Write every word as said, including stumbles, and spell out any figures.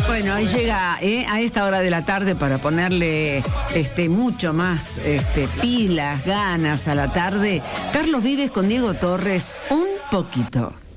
Bueno, ahí llega ¿eh? a esta hora de la tarde para ponerle este, mucho más este, pilas, ganas a la tarde. Carlos Vives con Diego Torres, un poquito.